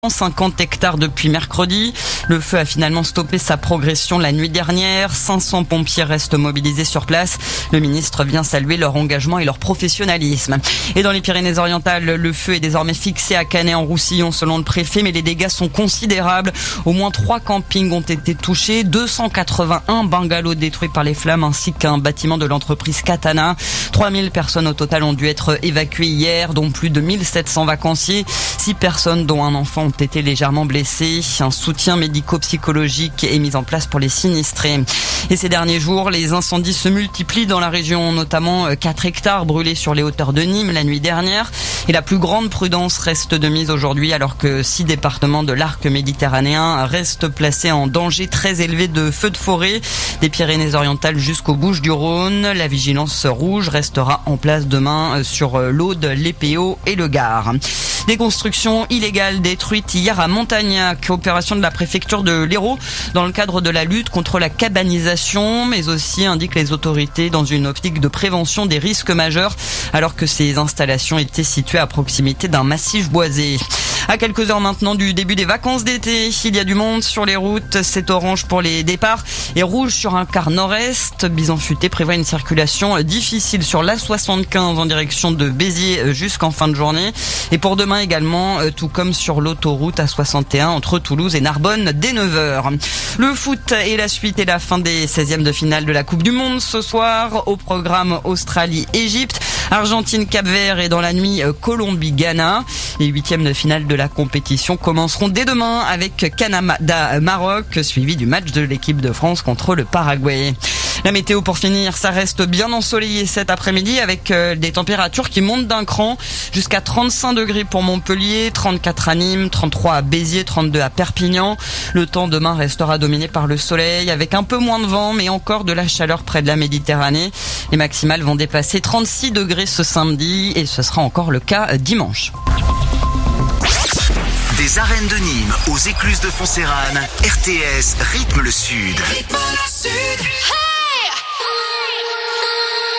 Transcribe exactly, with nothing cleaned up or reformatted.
cinquante hectares depuis mercredi. Le feu a finalement stoppé sa progression la nuit dernière. cinq cents pompiers restent mobilisés sur place. Le ministre vient saluer leur engagement et leur professionnalisme. Et dans les Pyrénées-Orientales, le feu est désormais fixé à Canet-en-Roussillon selon le préfet, mais les dégâts sont considérables. Au moins trois campings ont été touchés, deux cent quatre-vingt-un bungalows détruits par les flammes ainsi qu'un bâtiment de l'entreprise Katana. trois mille personnes au total ont dû être évacuées hier, dont plus de mille sept cents vacanciers. six personnes, dont un enfant, ont été légèrement blessés. Un soutien médico-psychologique est mis en place pour les sinistrés. Et ces derniers jours, les incendies se multiplient dans la région, notamment quatre hectares brûlés sur les hauteurs de Nîmes la nuit dernière. Et la plus grande prudence reste de mise aujourd'hui alors que six départements de l'arc méditerranéen restent placés en danger très élevé de feux de forêt, des Pyrénées-Orientales jusqu'aux Bouches-du-Rhône. La vigilance rouge restera en place demain sur l'Aude, l'Épéo et le Gard. Des constructions illégales détruites hier à Montagnac, opération de la préfecture de l'Hérault dans le cadre de la lutte contre la cabanisation, mais aussi, indiquent les autorités, dans une optique de prévention des risques majeurs, alors que ces installations étaient situées à proximité d'un massif boisé. À quelques heures maintenant du début des vacances d'été, il y a du monde sur les routes. C'est orange pour les départs et rouge sur un quart nord-est. Bison Futé prévoit une circulation difficile sur l'A soixante-quinze en direction de Béziers jusqu'en fin de journée. Et pour demain également, tout comme sur l'autoroute A soixante et un entre Toulouse et Narbonne dès neuf heures. Le foot et la suite et la fin des seizièmes de finale de la Coupe du Monde ce soir. Au programme Australie-Égypte, Argentine-Cap-Vert et dans la nuit Colombie-Ghana. Les huitièmes de finale de la compétition commenceront dès demain avec Canada-Maroc, suivi du match de l'équipe de France contre le Paraguay. La météo pour finir, ça reste bien ensoleillé cet après-midi avec euh, des températures qui montent d'un cran jusqu'à trente-cinq degrés pour Montpellier, trente-quatre à Nîmes, trente-trois à Béziers, trente-deux à Perpignan. Le temps demain restera dominé par le soleil avec un peu moins de vent mais encore de la chaleur près de la Méditerranée. Les maximales vont dépasser trente-six degrés ce samedi et ce sera encore le cas dimanche. Des arènes de Nîmes aux écluses de Foncérane, R T S rythme le Sud. Rythme le Sud.